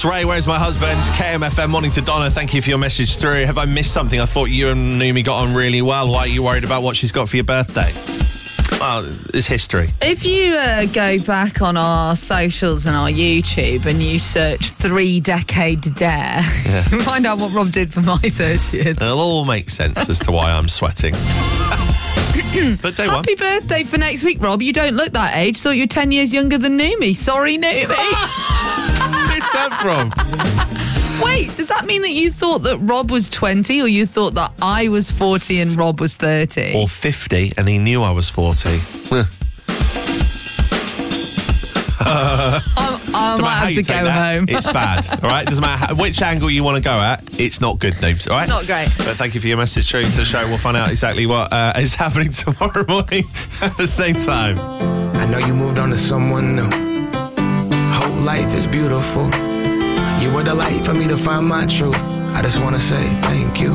Ray, where's my husband? KMFM, morning to Donna. Thank you for your message through. Have I missed something? I thought you and Numi got on really well. Why are you worried about what she's got for your birthday? Well, it's history. If you go back on our socials and our YouTube and you search 3 Decade Dare, you can find out what Rob did for my 30th. It'll all make sense as to why I'm sweating. Birthday one. Happy birthday for next week, Rob. You don't look that age. Thought you were 10 years younger than Numi. Sorry, Numi. Where's that from? Wait, does that mean that you thought that Rob was 20 or you thought that I was 40 and Rob was 30? Or 50 and he knew I was 40. I might have to go home. It's bad, all right? Doesn't matter which angle you want to go at, it's not good, Noobs, all right? It's not great. But thank you for your message through to the show. We'll find out exactly what is happening tomorrow morning at the same time. I know you moved on to someone new. Whole life is beautiful. You were the light for me to find my truth. I just want to say thank you.